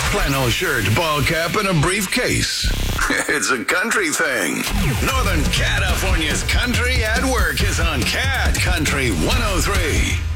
Flannel shirt, ball cap, and a briefcase. It's a country thing. Northern California's Country at Work is on Cat Country 103.